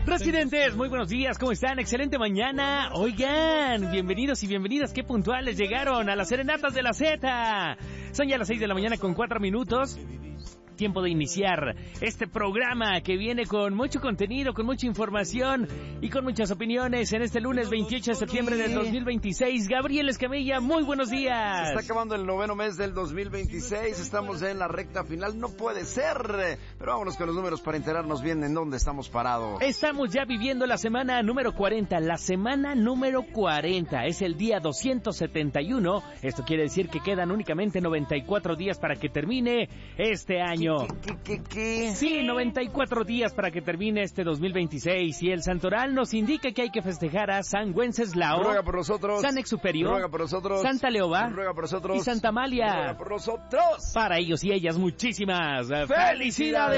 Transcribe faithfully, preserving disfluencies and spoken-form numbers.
Residentes, muy buenos días, ¿cómo están? Excelente mañana. Oigan, bienvenidos y bienvenidas, qué puntuales llegaron a las serenatas de la Z. Son ya las seis de la mañana con cuatro minutos. Tiempo de iniciar este programa que viene con mucho contenido, con mucha información y con muchas opiniones en este lunes veintiocho de septiembre del dos mil veintiséis. Gabriel Escamilla, muy buenos días. Se está acabando el noveno mes del dos mil veintiséis, estamos en la recta final, no puede ser, pero vámonos con los números para enterarnos bien en dónde estamos parados. Estamos ya viviendo la semana número cuarenta, la semana número cuarenta, es el día doscientos setenta y uno, esto quiere decir que quedan únicamente noventa y cuatro días para que termine este año. ¿Qué, qué, qué? Sí, noventa y cuatro días para que termine este dos mil veintiséis y el santoral nos indica que hay que festejar a San Wenceslao, ruega por nosotros, San Exuperio, ruega por nosotros, Santa Leoba, ruega por nosotros, y Santa Amalia, ruega por nosotros. Para ellos y ellas muchísimas felicidades.